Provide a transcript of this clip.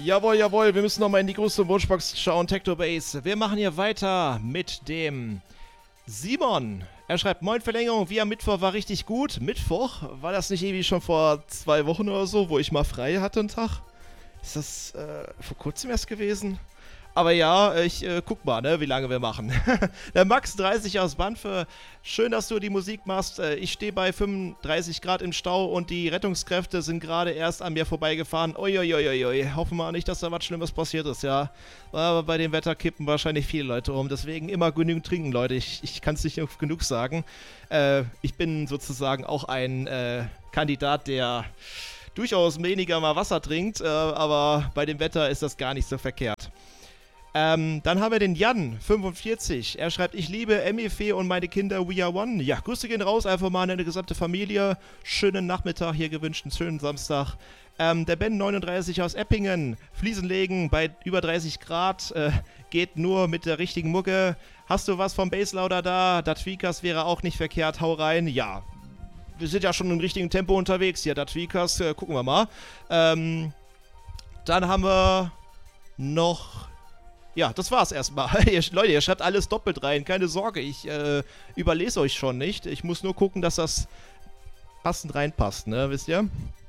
Jawohl, jawohl, wir müssen nochmal in die große Wunschbox schauen, Technobase. Wir machen hier weiter mit dem Simon. Er schreibt, moin Verlängerung, wie am Mittwoch war richtig gut. Mittwoch? War das nicht irgendwie schon vor 2 Wochen oder so, wo ich mal frei hatte einen Tag? Ist das vor kurzem erst gewesen? Aber ja, ich guck mal, ne, wie lange wir machen. Der Max 30 aus Banfe. Schön, dass du die Musik machst. Ich stehe bei 35 Grad im Stau und die Rettungskräfte sind gerade erst an mir vorbeigefahren. Uiuiuiui. Hoffen wir nicht, dass da was Schlimmes passiert ist, ja. Aber bei dem Wetter kippen wahrscheinlich viele Leute um. Deswegen immer genügend trinken, Leute. Ich kann es nicht genug sagen. Ich bin sozusagen auch ein Kandidat, der durchaus weniger mal Wasser trinkt. Aber bei dem Wetter ist das gar nicht so verkehrt. Dann haben wir den Jan, 45. Er schreibt, ich liebe Emmy, und meine Kinder, we are one. Ja, Grüße gehen raus, einfach mal an eine gesamte Familie. Schönen Nachmittag hier gewünscht, einen schönen Samstag. Der Ben, 39 aus Eppingen. Fliesen legen bei über 30 Grad. Geht nur mit der richtigen Mucke. Hast du was vom Basslauder da? Datvikas wäre auch nicht verkehrt. Hau rein. Ja, wir sind ja schon im richtigen Tempo unterwegs hier. Datvikas, gucken wir mal. Dann haben wir noch... Ja, das war's erstmal. Leute, ihr schreibt alles doppelt rein, keine Sorge, ich überlese euch schon nicht. Ich muss nur gucken, dass das passend reinpasst, ne, wisst ihr?